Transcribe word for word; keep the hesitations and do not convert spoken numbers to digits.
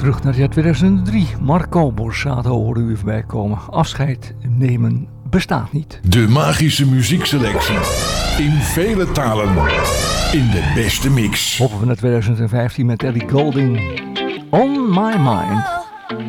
terug naar het jaar tweeduizend drie. Marco Borsato hoorde u voorbij komen. Afscheid nemen bestaat niet. De magische muziekselectie. In vele talen. In de beste mix. Hoppen we naar tweeduizend vijftien met Ellie Goulding. On My Mind.